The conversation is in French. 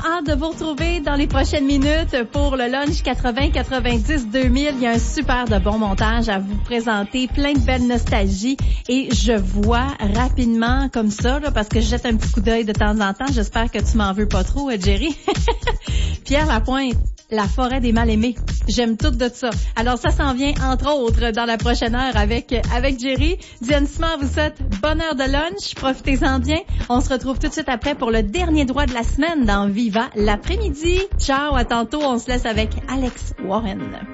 hâte de vous retrouver dans les prochaines minutes pour le lunch 80, 90, 2000. Il y a un super de bon montage à vous présenter, plein de belles nostalgies. Et je vois rapidement comme ça, là, parce que je jette un petit coup d'œil de temps en temps. J'espère que tu m'en veux pas trop, Jerry. Pierre Lapointe, La forêt des mal-aimés. J'aime tout de ça. Alors ça s'en vient entre autres dans la prochaine heure avec Jerry. Diane Simard vous souhaite bonne heure de lunch. Profitez-en bien. On se retrouve tout de suite après pour le dernier droit de la semaine dans Viva l'après-midi. Ciao, à tantôt. On se laisse avec Alex Warren.